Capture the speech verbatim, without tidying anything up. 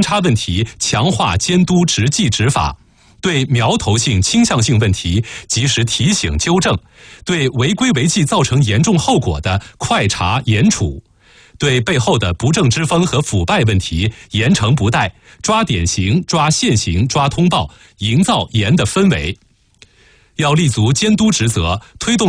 差问题强化监督执纪执法，对苗头性倾向性问题及时提醒纠正，对违规违纪造成严重后果的快查严处，对背后的不正之风和腐败问题严惩不贷，抓典型、抓现行、抓通报，营造严的氛围。要立足监督职责，推动